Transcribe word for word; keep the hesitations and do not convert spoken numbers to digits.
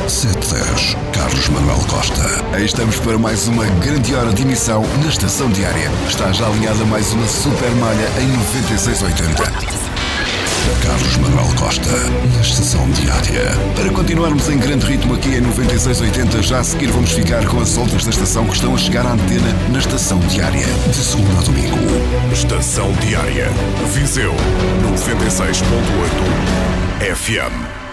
sete dez, Carlos Manuel Costa. Aí estamos para mais uma grande hora de emissão na Estação Diária. Está já alinhada mais uma super malha em noventa e seis oitenta. Carlos Manuel Costa, na Estação Diária. Para continuarmos em grande ritmo aqui em noventa e seis oitenta, já a seguir vamos ficar com as outras da estação que estão a chegar à antena na Estação Diária, de segunda a domingo. Estação Diária, Viseu, noventa e seis ponto oito F M.